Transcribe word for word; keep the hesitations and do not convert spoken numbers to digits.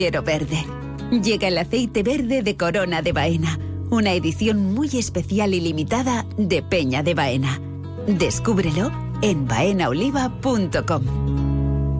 Quiero verde. Llega el aceite verde de Corona de Baena, una edición muy especial y limitada de Peña de Baena. Descúbrelo en baena oliva punto com.